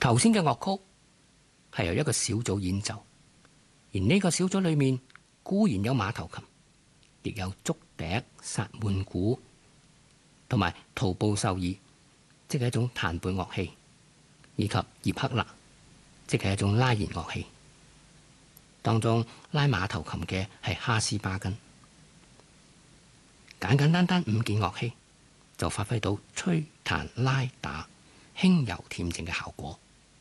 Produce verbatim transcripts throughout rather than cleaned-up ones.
頭先嘅樂曲係由一個小組演奏，而呢個小組裏面固然有馬頭琴，亦有竹笛、薩滿鼓同埋圖布秀爾，即係一種彈撥樂器，以及葉克勒，即係一種拉弦樂器。當中拉馬頭琴嘅係哈斯巴根。簡簡單單五件樂器就發揮到吹、彈、拉、打輕柔恬靜嘅效果。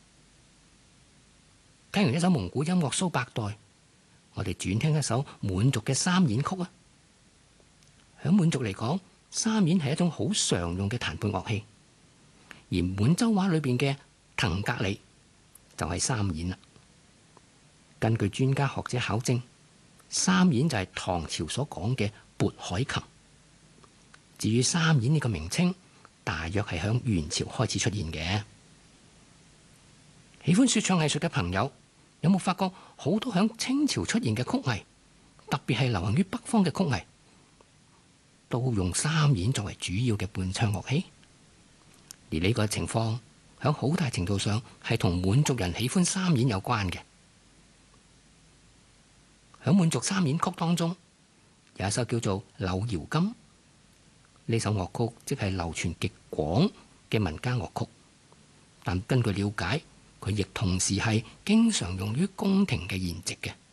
聽完一首蒙古音樂蘇百代，我哋轉聽一首滿族嘅三弦曲啊。響滿族嚟講，三弦係一種好常用嘅彈撥樂器，而滿洲話裏邊嘅騰格里就係三弦啦。根據專家學者考證，三弦就係唐朝所講嘅渤海琴。至於三弦呢個名稱，大約係響元朝開始出現嘅。喜歡說唱藝術嘅朋友，有冇發覺好多響清朝出現嘅曲藝，特別係流行於北方嘅曲藝，都用三弦作為主要嘅伴唱樂器？而呢個情況響好大程度上係同滿族人喜歡三弦有關嘅。響滿族三弦曲當中，有一首叫做《柳瑤金》。呢首樂曲即係流傳極廣嘅民間樂曲，但根據了解，佢亦同時係經常用於宮廷嘅筵席嘅。